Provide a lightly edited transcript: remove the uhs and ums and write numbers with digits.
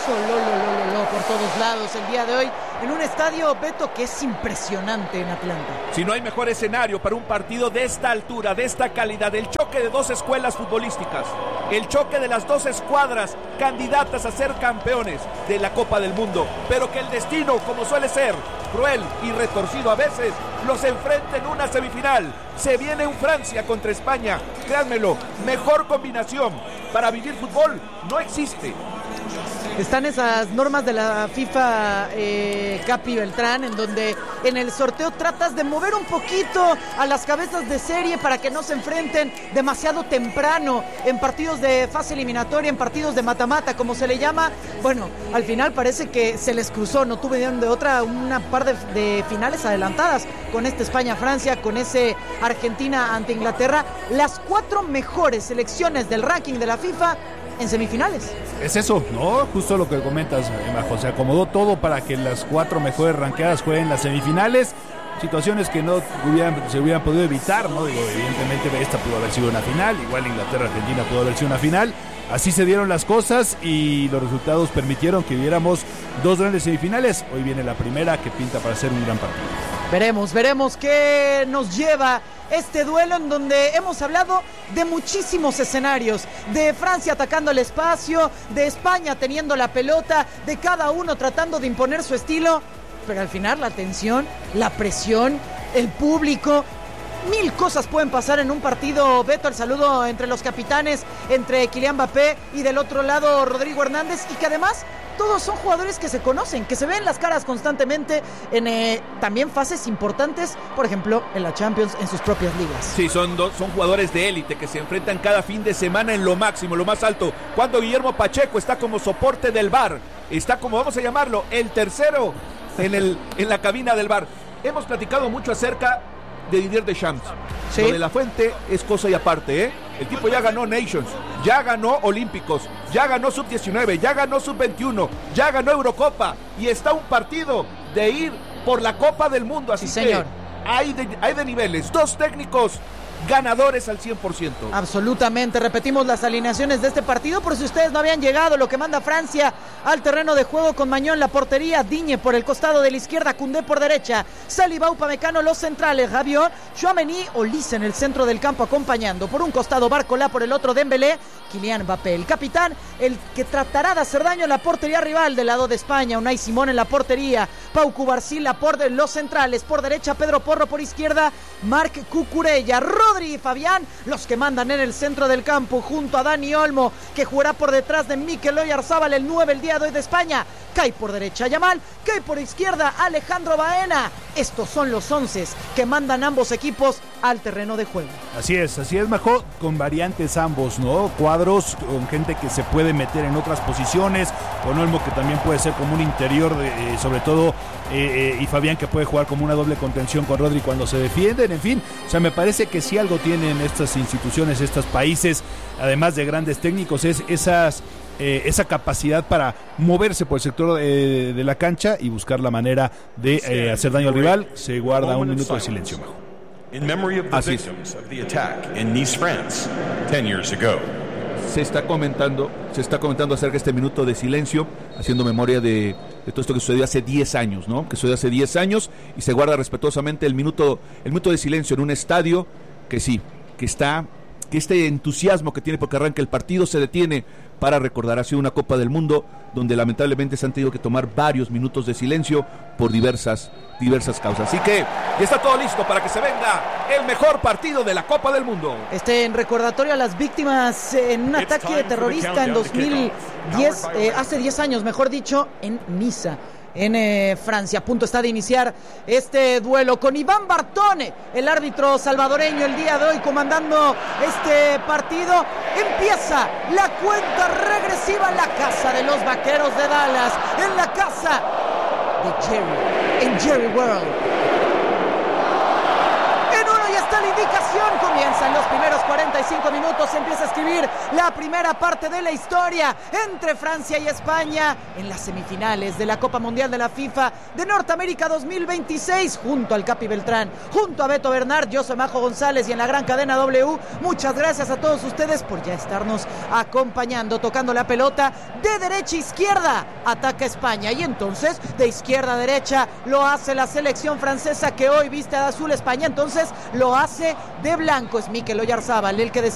abrazo por todos lados el día de hoy en un estadio, Beto, que es impresionante en Atlanta. Si no hay mejor escenario para un partido de esta altura, de esta calidad, el choque de dos escuelas futbolísticas, el choque de las dos escuadras candidatas a ser campeones de la Copa del Mundo, pero que el destino, como suele ser, cruel y retorcido a veces, los enfrenta en una semifinal. Se viene un Francia contra España, créanmelo, mejor combinación para vivir fútbol no existe. Están esas normas de la FIFA, Capi Beltrán, en donde en el sorteo tratas de mover un poquito a las cabezas de serie para que no se enfrenten demasiado temprano en partidos de fase eliminatoria, en partidos de mata-mata, como se le llama. Bueno, al final parece que se les cruzó, no tuvieron de otra una par de finales adelantadas con este España-Francia, con ese Argentina ante Inglaterra, las 4 mejores selecciones del ranking de la FIFA en semifinales. Es eso, ¿no? Justo lo que comentas, Majo. Se acomodó todo para que las 4 mejores ranqueadas jueguen las semifinales. Situaciones que no se hubieran podido evitar, ¿no? Digo, evidentemente esta pudo haber sido una final, igual Inglaterra-Argentina pudo haber sido una final. Así se dieron las cosas y los resultados permitieron que viéramos 2 grandes semifinales. Hoy viene la primera, que pinta para ser un gran partido. Veremos qué nos lleva este duelo, en donde hemos hablado de muchísimos escenarios, de Francia atacando el espacio, de España teniendo la pelota, de cada uno tratando de imponer su estilo, pero al final la tensión, la presión, el público, 1000 cosas pueden pasar en un partido. Beto, el saludo entre los capitanes, entre Kylian Mbappé y del otro lado Rodrigo Hernández, y que además todos son jugadores que se conocen, que se ven las caras constantemente en también fases importantes, por ejemplo, en la Champions, en sus propias ligas. Sí, son jugadores de élite que se enfrentan cada fin de semana en lo máximo, lo más alto. Cuando Guillermo Pacheco está como soporte del VAR, está como, vamos a llamarlo, el tercero en la cabina del VAR. Hemos platicado mucho acerca de Didier Deschamps. ¿Sí? Lo de la Fuente es cosa y aparte, ¿eh? El tipo ya ganó Nations, ya ganó Olímpicos, ya ganó Sub-19, ya ganó Sub-21, ya ganó Eurocopa y está un partido de ir por la Copa del Mundo. Así sí, señor. Hay de niveles, 2 técnicos ganadores al 100%. Absolutamente, repetimos las alineaciones de este partido por si ustedes no habían llegado. Lo que manda Francia al terreno de juego con Mañón en la portería, Digne por el costado de la izquierda, Koundé por derecha, Saliba, Upamecano los centrales, Rabiot, Tchouaméni, Olise en el centro del campo acompañando, por un costado Barcola, por el otro Dembélé, Kylian Mbappé, el capitán, el que tratará de hacer daño en la portería rival del lado de España, Unai Simón en la portería, Pau Cubarsí por los centrales, por derecha Pedro Porro, por izquierda Marc Cucurella, Rodri y Fabián, los que mandan en el centro del campo, junto a Dani Olmo, que jugará por detrás de Mikel Oyarzabal, el 9 el día de hoy de España. Cae por derecha Yamal, cae por izquierda Alejandro Baena. Estos son los 11 que mandan ambos equipos al terreno de juego. Así es, Majo, con variantes ambos, ¿no? Cuadros con gente que se puede meter en otras posiciones, con Olmo que también puede ser como un interior, sobre todo, y Fabián que puede jugar como una doble contención con Rodri cuando se defienden, en fin. O sea, me parece que si algo tienen estas instituciones, estos países, además de grandes técnicos, es esa capacidad para moverse por el sector de la cancha y buscar la manera de hacer daño al rival. Se guarda un minuto de silencio, Majo. Así es. Se está comentando acerca de este minuto de silencio, haciendo memoria de todo esto que sucedió hace 10 años, ¿no? Que sucedió hace 10 años y se guarda respetuosamente el minuto de silencio en un estadio que sí, que este entusiasmo que tiene porque arranca el partido se detiene para recordar. Ha sido una Copa del Mundo donde lamentablemente se han tenido que tomar varios minutos de silencio por diversas causas. Así que ya está todo listo para que se venga el mejor partido de la Copa del Mundo. En recordatorio a las víctimas en un ataque terrorista en 2010, hace 10 años, mejor dicho, en Niza, en Francia. A punto está de iniciar este duelo con Iván Bartone, el árbitro salvadoreño, el día de hoy comandando este partido. Empieza la cuenta regresiva en la casa de los Vaqueros de Dallas, en la casa de Jerry, en Jerry World. En uno ya está la indicación, comienzan los primeros 45 minutos se empieza a escribir la primera parte de la historia entre Francia y España en las semifinales de la Copa Mundial de la FIFA de Norteamérica 2026, junto al Capi Beltrán, junto a Beto Bernard. Yo soy Majo González y en la gran cadena W, muchas gracias a todos ustedes por ya estarnos acompañando, tocando la pelota de derecha a izquierda, ataca España, y entonces de izquierda a derecha lo hace la selección francesa, que hoy viste de azul. España entonces lo hace de blanco. Es Mikel Oyarzábal el que decide